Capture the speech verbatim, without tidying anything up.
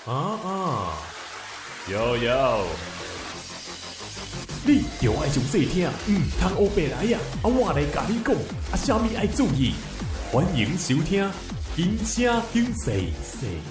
啊啊，有有，你着爱上细听，嗯，通黑白来呀，啊，我来甲你讲，啊，啥物爱注意，欢迎收听，金声顶细细。